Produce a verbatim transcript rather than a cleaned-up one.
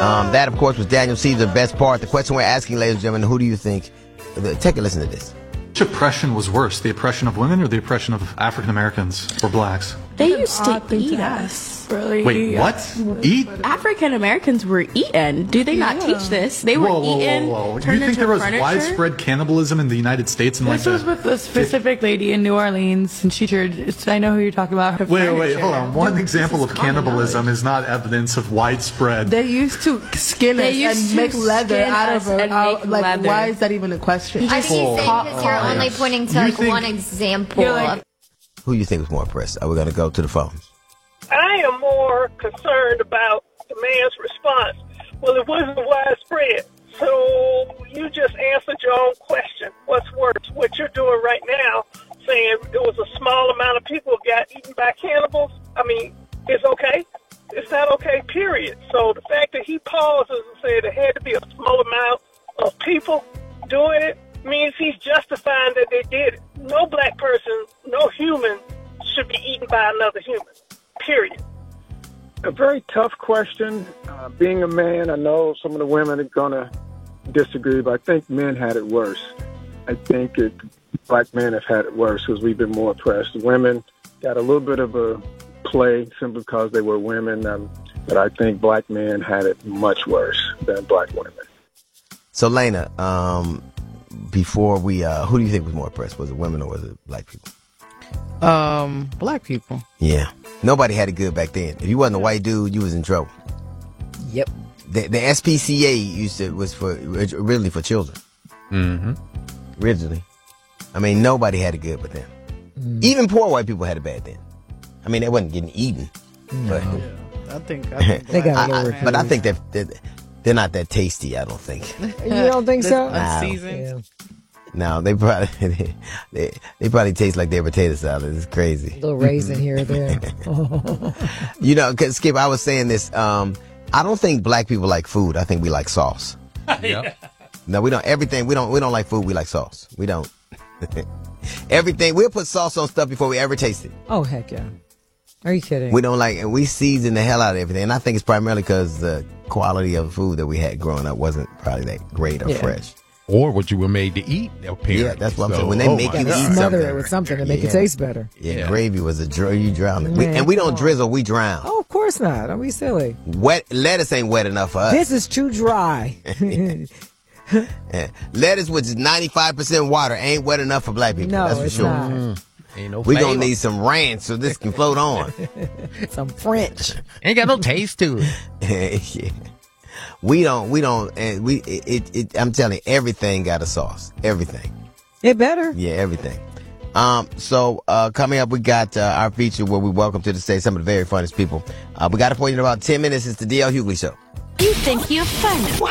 Um, that, of course, was Daniel Caesar's Best Part. The question we're asking, ladies and gentlemen, who do you think? Take a listen to this. Which oppression was worse, the oppression of women or the oppression of African Americans or blacks? They used to eat us. Really? Wait, what? Eat? African Americans were eaten. Do they not Yeah. teach this? They were Whoa, whoa, eaten. whoa, whoa. Turned You think into there was furniture? widespread cannibalism in the United States? In This like was the, with a specific lady in New Orleans, and she turned. I know who you're talking about. Her Wait, wait, furniture. hold on. One Dude, example this of is common cannibalism knowledge. is not evidence of widespread. They used to skin us They used and to make leather skin out us of it. and Out- make like, leather. why is that even a question? I think you say because you're Oh, only yes. pointing to You like think- one example. You're like- of Who do you think was more oppressed? Are we going to go to the phones? I am more concerned about the man's response. Well, it wasn't widespread. So you just answered your own question. What's worse? What you're doing right now, saying it was a small amount of people got eaten by cannibals, I mean, it's okay. It's not okay, period. So the fact that he pauses and said it had to be a small amount of people doing it means he's justifying that they did it. No black person, no human should be eaten by another human, period. A very tough question. Uh, being a man, I know some of the women are going to disagree, but I think men had it worse. I think it, black men have had it worse because we've been more oppressed. Women got a little bit of a play simply because they were women, um, but I think black men had it much worse than black women. So, Lena, um, before we, uh, who do you think was more oppressed? Was it women or was it black people? Um, black people. Yeah. Nobody had it good back then. If you wasn't a white dude, you was in trouble. Yep. The, the S P C A used to, was for, originally for children. Mm-hmm. Originally. I mean, nobody had it good but them. Mm. Even poor white people had it bad then. I mean, they wasn't getting eaten. But, I think, I think They got I, lower I, but I think that they're, they're not that tasty, I don't think. You don't think so? Nah. Unseasoned. No, they probably they, they probably taste like their potato salad. It's crazy. A little raisin here or there. You know, 'cause Skip, I was saying this. Um, I don't think black people like food. I think we like sauce. Yep. No, we don't. Everything we don't. We don't like food. We like sauce. We don't. Everything we'll put sauce on stuff before we ever taste it. Oh, heck yeah. Are you kidding? We don't like, and we season the hell out of everything. And I think it's primarily because the quality of food that we had growing up wasn't probably that great or Yeah. fresh. Or what you were made to eat. Apparently. Yeah, that's what I'm So, saying. When they oh make my you God. eat Smother something, it with something to make Yeah. it taste better. Yeah, Yeah. gravy was a dr- you drown it. We, Man, and we don't come on. drizzle, we drown. Oh, of course not. Don't be silly. Wet lettuce ain't wet enough for us. This is too dry. Yeah. Lettuce, which is ninety-five percent water, ain't wet enough for black people. No, that's for it's sure. not. Ain't no We flavor. gonna need some ranch so this can float on. Some French. Ain't got no taste to it. Yeah. We don't. We don't. And we. It, it, it. I'm telling you, everything got a sauce. Everything. It better. Yeah, everything. Um. So, uh, coming up, we got uh, our feature where we welcome to the stage some of the very funniest people. Uh, we got it for you in about ten minutes. It's the D L Hughley Show. You think you're funny.